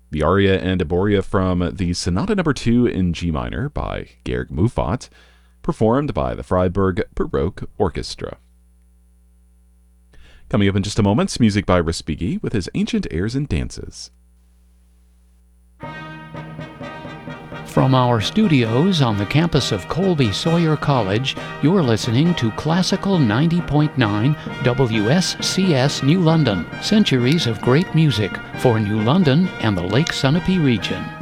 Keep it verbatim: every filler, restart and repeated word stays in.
The aria and Eboria from the Sonata Number two in G minor by Georg Muffat, performed by the Freiburg Baroque Orchestra. Coming up in just a moment, music by Respighi with his Ancient Airs and Dances. From our studios on the campus of Colby Sawyer College, you're listening to Classical ninety point nine W S C S New London, centuries of great music for New London and the Lake Sunapee region.